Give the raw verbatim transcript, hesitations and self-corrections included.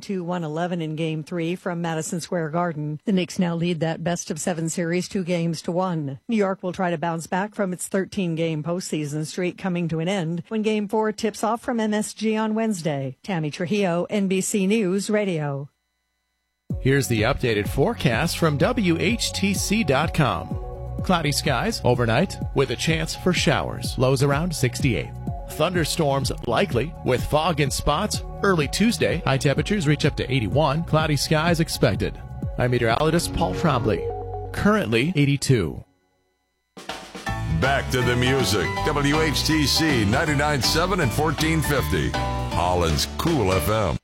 to one eleven in Game three from Madison Square Garden. The Knicks now lead that best-of-seven series two games to one. New York will try to bounce back from its thirteen-game postseason streak coming to an end when Game four tips off from M S G on Wednesday. Tammy Trujillo, N B C News Radio. Here's the updated forecast from W H T C dot com. Cloudy skies overnight with a chance for showers. Lows around sixty-eight. Thunderstorms likely with fog in spots early Tuesday. High temperatures reach up to eighty-one. Cloudy skies expected. I'm meteorologist Paul Trombley. Currently eighty-two. Back to the music. W H T C ninety-nine point seven and fourteen fifty. Holland's Cool F M.